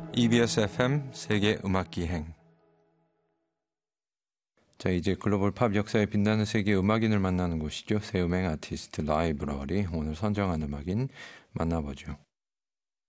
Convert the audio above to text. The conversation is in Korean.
EBS FM 세계 음악 기행. 자, 이제 글로벌 팝 역사에 빛나는 세계 음악인을 만나는 곳이죠. 새 음행 아티스트 라이브러리. 오늘 선정한 음악인 만나보죠.